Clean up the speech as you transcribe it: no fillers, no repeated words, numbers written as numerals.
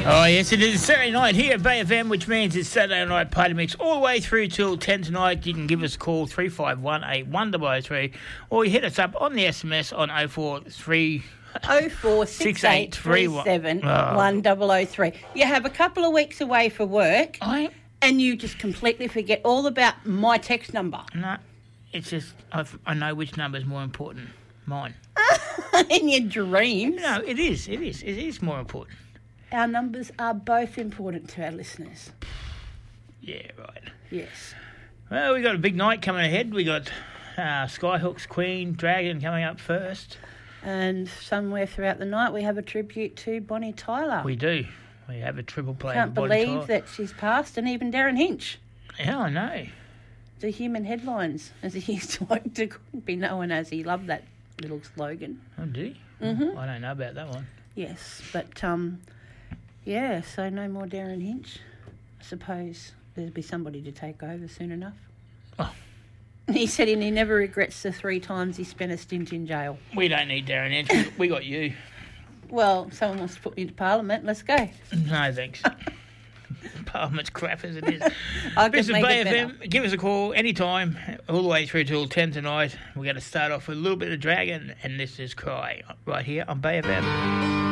Oh, yes, it is Saturday night here at Bay FM, which means it's Saturday night party mix all the way through till 10 tonight. You can give us a call, 35181003, or you hit us up on the SMS on 043... 046837 1003. You have a couple of weeks away for work and you just completely forget all about my text number. No, it's just I know which number is more important. Mine. In your dreams. No, it is. It is more important. Our numbers are both important to our listeners. Yeah, right. Yes. Well, we got a big night coming ahead. We got Skyhooks, Queen, Dragon coming up first. And somewhere throughout the night we have a tribute to Bonnie Tyler. We do. We have a triple play. Can't believe that she's passed, and even Darren Hinch. Yeah, I know. The human headlines, as he used to like to be known as. He loved that little slogan. Oh, do you? Mm-hmm. I don't know about that one. Yes, but yeah, so no more Darren Hinch. I suppose there'll be somebody to take over soon enough. Oh. He said he never regrets the 3 times he spent a stint in jail. We don't need Darren Hinch. We got you. Well, someone wants to put me into Parliament. Let's go. No, thanks. Parliament's crap as it is. This is Bay FM. Give us a call anytime, all the way through till 10 tonight. We're going to start off with a little bit of Dragon, and this is Cry, right here on Bay FM.